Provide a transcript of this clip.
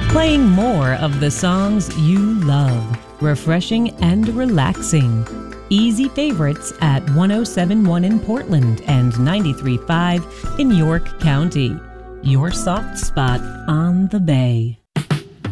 Playing more of the songs you love. Refreshing and relaxing. Easy favorites at 107.1 in Portland and 93.5 in York County. Your soft spot on the Bay.